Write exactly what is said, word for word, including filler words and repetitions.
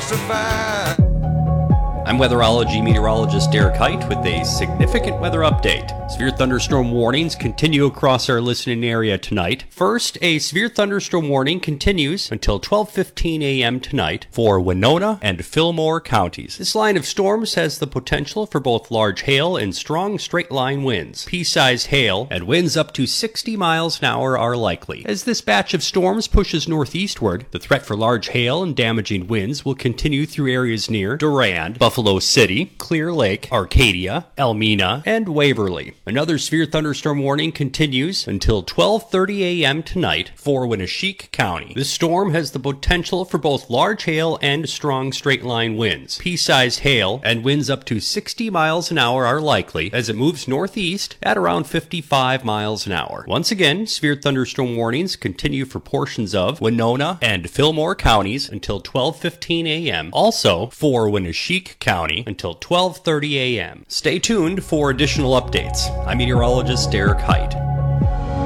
survive. I'm weatherology meteorologist Derek Height with a significant weather update. Severe thunderstorm warnings continue across our listening area tonight. First, a severe thunderstorm warning continues until twelve fifteen a.m. tonight for Winona and Fillmore counties. This line of storms has the potential for both large hail and strong straight-line winds. Pea-sized hail and winds up to sixty miles an hour are likely. As this batch of storms pushes northeastward, the threat for large hail and damaging winds will continue through areas near Durand, Buffalo City, Clear Lake, Arcadia, Elmina, and Waverly. Another severe thunderstorm warning continues until twelve thirty a.m. tonight for Winneshiek County. This storm has the potential for both large hail and strong straight-line winds. Pea-sized hail and winds up to sixty miles an hour are likely as it moves northeast at around fifty-five miles an hour. Once again, severe thunderstorm warnings continue for portions of Winona and Fillmore counties until twelve fifteen a.m. Also for Winneshiek County until twelve thirty a.m. Stay tuned for additional updates. I'm meteorologist Derek Height.